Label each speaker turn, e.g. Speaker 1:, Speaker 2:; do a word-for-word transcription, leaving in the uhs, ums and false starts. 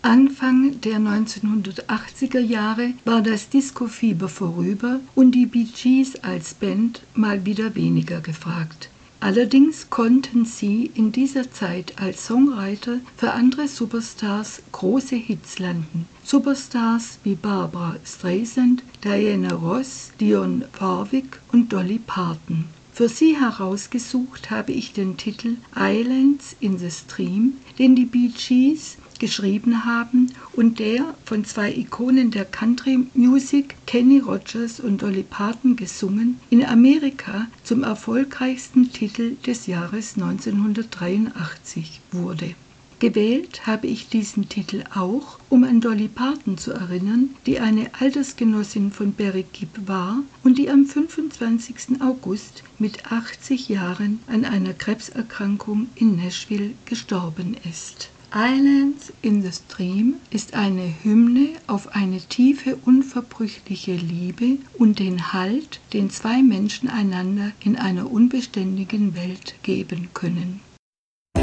Speaker 1: Anfang der neunzehnhundertachtziger Jahre war das Disco-Fieber vorüber und die Bee Gees als Band mal wieder weniger gefragt. Allerdings konnten sie in dieser Zeit als Songwriter für andere Superstars große Hits landen. Superstars wie Barbra Streisand, Diana Ross, Dionne Warwick und Dolly Parton. Für sie herausgesucht habe ich den Titel Islands in the Stream, den die Bee Gees geschrieben haben und der von zwei Ikonen der Country Music, Kenny Rogers und Dolly Parton gesungen, in Amerika zum erfolgreichsten Titel des Jahres neunzehnhundertdreiundachtzig wurde. Gewählt habe ich diesen Titel auch, um an Dolly Parton zu erinnern, die eine Altersgenossin von Barry Gibb war und die am fünfundzwanzigsten August mit achtzig Jahren an einer Krebserkrankung in Nashville gestorben ist. Islands in the Stream ist eine Hymne auf eine tiefe, unverbrüchliche Liebe und den Halt, den zwei Menschen einander in einer unbeständigen Welt geben können.